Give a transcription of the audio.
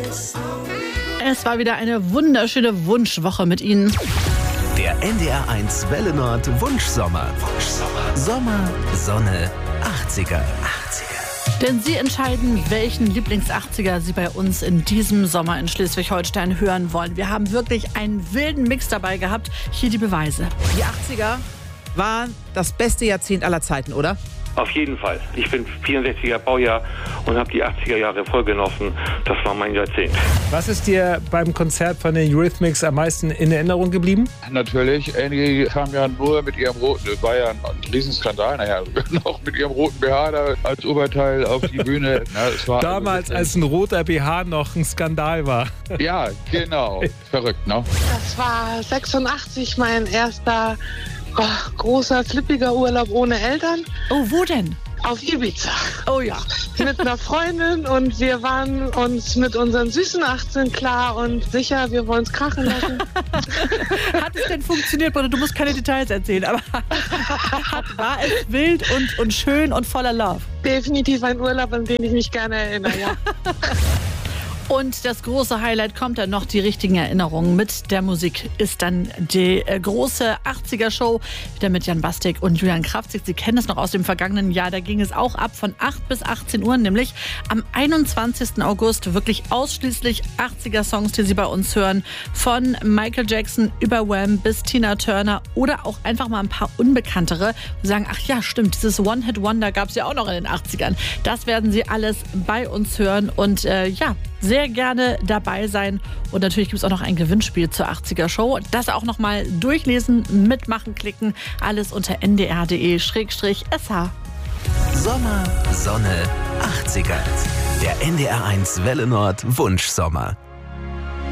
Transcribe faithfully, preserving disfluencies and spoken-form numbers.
Es war wieder eine wunderschöne Wunschwoche mit Ihnen. Der N D R eins Welle Nord Wunschsommer. Wunschsommer. Sommer, Sonne, achtziger. achtziger. Denn Sie entscheiden, welchen Lieblings-achtziger Sie bei uns in diesem Sommer in Schleswig-Holstein hören wollen. Wir haben wirklich einen wilden Mix dabei gehabt. Hier die Beweise. Die achtziger waren das beste Jahrzehnt aller Zeiten, oder? Auf jeden Fall. Ich bin vierundsechziger Baujahr und habe die achtziger Jahre voll genossen. Das war mein Jahrzehnt. Was ist dir beim Konzert von den Eurythmics am meisten in Erinnerung geblieben? Natürlich. Annie kam ja nur mit ihrem roten, das war ja ein Riesenskandal, naja, noch mit ihrem roten B H da als Oberteil auf die Bühne. Na, es war Damals, also als ein roter B H noch ein Skandal war. Ja, genau. Verrückt, ne? Das war sechsundachtzig mein erster oh, großer, flippiger Urlaub ohne Eltern. Oh, wo denn? Auf Ibiza. Oh ja. Mit einer Freundin und wir waren uns mit unseren süßen achtzehn klar und sicher, wir wollen es krachen lassen. Hat es denn funktioniert, Bruder? Du musst keine Details erzählen, aber hat, war es wild und, und schön und voller Love? Definitiv ein Urlaub, an den ich mich gerne erinnere, ja. Und das große Highlight kommt dann noch, die richtigen Erinnerungen mit der Musik ist dann die äh, große achtziger-Show, wieder mit Jan Bastek und Julian Kraftzig. Sie kennen es noch aus dem vergangenen Jahr, da ging es auch ab von acht bis achtzehn Uhr, nämlich am einundzwanzigsten August wirklich ausschließlich achtziger-Songs, die Sie bei uns hören, von Michael Jackson über Wham bis Tina Turner oder auch einfach mal ein paar unbekanntere, die sagen, ach ja, stimmt, dieses One-Hit-Wonder gab es ja auch noch in den achtzigern. Das werden Sie alles bei uns hören und äh, ja, sehr gerne dabei sein. Und natürlich gibt es auch noch ein Gewinnspiel zur achtziger-Show. Das auch noch mal durchlesen, mitmachen, klicken. Alles unter n d r punkt d e slash s h. Sommer, Sonne, achtziger. Der N D R eins Welle Nord Wunschsommer.